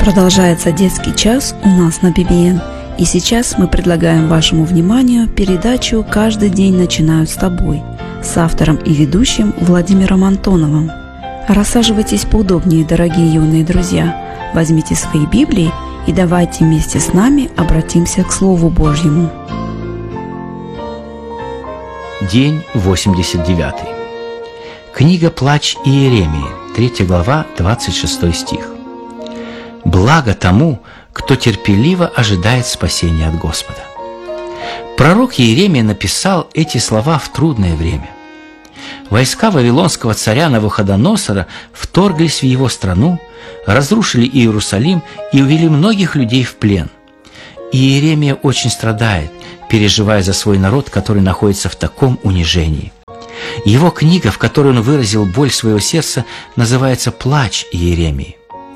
Продолжается детский час у нас на BBN. И сейчас мы предлагаем вашему вниманию передачу «Каждый день начинают с тобой» с автором и ведущим Владимиром Антоновым. Рассаживайтесь поудобнее, дорогие юные друзья. Возьмите свои Библии и давайте вместе с нами обратимся к Слову Божьему. День 89. Книга «Плач Иеремии», 3 глава, 26 стих. «Благо тому, кто терпеливо ожидает спасения от Господа». Пророк Иеремия написал эти слова в трудное время. Войска вавилонского царя Навуходоносора вторглись в его страну, разрушили Иерусалим и увели многих людей в плен. Иеремия очень страдает, переживая за свой народ, который находится в таком унижении. Его книга, в которой он выразил боль своего сердца, называется «Плач Иеремии».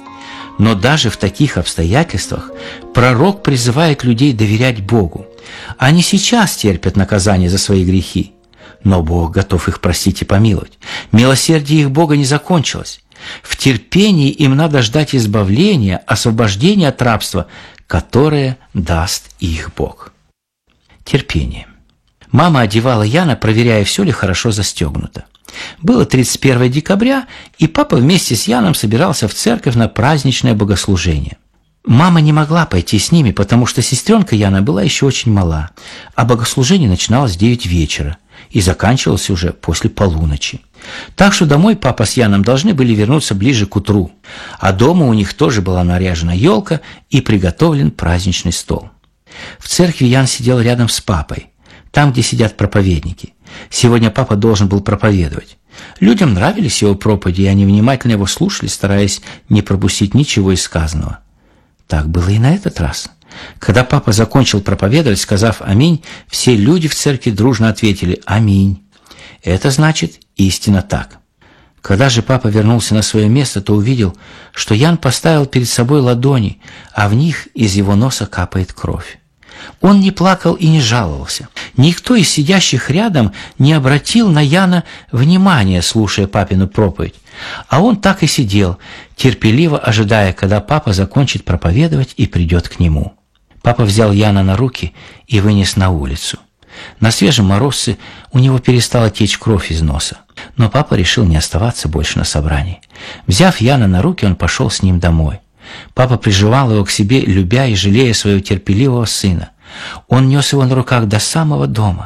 Но даже в таких обстоятельствах пророк призывает людей доверять Богу. Они сейчас терпят наказание за свои грехи, но Бог готов их простить и помиловать. Милосердие их Бога не закончилось. В терпении им надо ждать избавления, освобождения от рабства, которое даст их Бог. Терпение. Мама одевала Яна, проверяя, все ли хорошо застегнуто. Было 31 декабря, и папа вместе с Яном собирался в церковь на праздничное богослужение. Мама не могла пойти с ними, потому что сестренка Яна была еще очень мала, а богослужение начиналось в 9 вечера и заканчивалось уже после полуночи. Так что домой папа с Яном должны были вернуться ближе к утру, а дома у них тоже была наряжена елка и приготовлен праздничный стол. В церкви Ян сидел рядом с папой, там, где сидят проповедники. Сегодня папа должен был проповедовать. Людям нравились его проповеди, и они внимательно его слушали, стараясь не пропустить ничего из сказанного. Так было и на этот раз. Когда папа закончил проповедовать, сказав «Аминь», все люди в церкви дружно ответили «Аминь». Это значит истинно так. Когда же папа вернулся на свое место, то увидел, что Ян поставил перед собой ладони, а в них из его носа капает кровь. Он не плакал и не жаловался. Никто из сидящих рядом не обратил на Яна внимания, слушая папину проповедь. А он так и сидел, терпеливо ожидая, когда папа закончит проповедовать и придет к нему. Папа взял Яна на руки и вынес на улицу. На свежем морозце у него перестала течь кровь из носа. Но папа решил не оставаться больше на собрании. Взяв Яна на руки, он пошел с ним домой. Папа прижимал его к себе, любя и жалея своего терпеливого сына. Он нес его на руках до самого дома.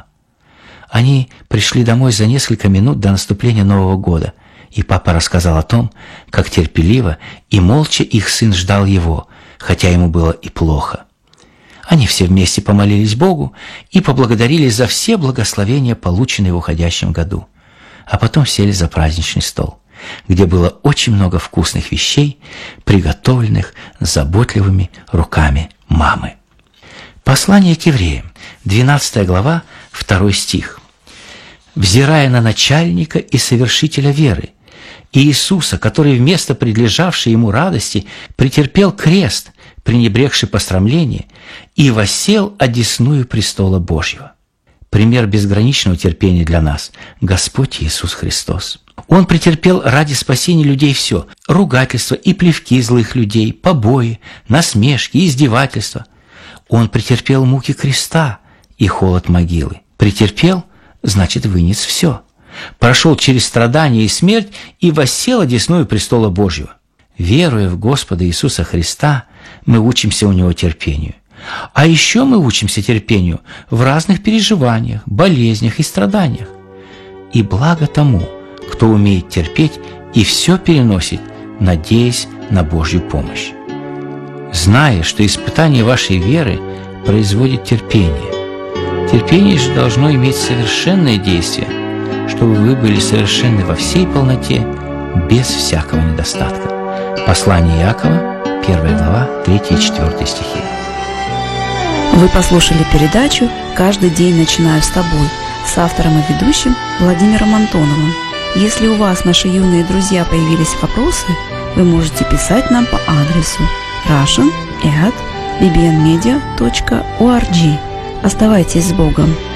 Они пришли домой за несколько минут до наступления Нового года, и папа рассказал о том, как терпеливо и молча их сын ждал его, хотя ему было и плохо. Они все вместе помолились Богу и поблагодарили за все благословения, полученные в уходящем году, а потом сели за праздничный стол, где было очень много вкусных вещей, приготовленных заботливыми руками мамы. Послание к евреям, 12 глава, 2 стих. «Взирая на начальника и совершителя веры, Иисуса, который вместо предлежавшей ему радости претерпел крест, пренебрегший посрамление, и воссел одесную престола Божьего». Пример безграничного терпения для нас – Господь Иисус Христос. Он претерпел ради спасения людей все – ругательства и плевки злых людей, побои, насмешки, издевательства. Он претерпел муки креста и холод могилы. Претерпел – значит, вынес все. Прошел через страдания и смерть и воссел одесную престола Божьего. Веруя в Господа Иисуса Христа, мы учимся у Него терпению. А еще мы учимся терпению в разных переживаниях, болезнях и страданиях. И благо тому, кто умеет терпеть и все переносит, надеясь на Божью помощь. Зная, что испытание вашей веры производит терпение. Терпение же должно иметь совершенное действие, чтобы вы были совершенны во всей полноте, без всякого недостатка. Послание Иакова, 1 глава, 3 и 4 стихи. Вы послушали передачу «Каждый день начинаю с тобой» с автором и ведущим Владимиром Антоновым. Если у вас, наши юные друзья, появились вопросы, вы можете писать нам по адресу russian@bbnmedia.org. Оставайтесь с Богом!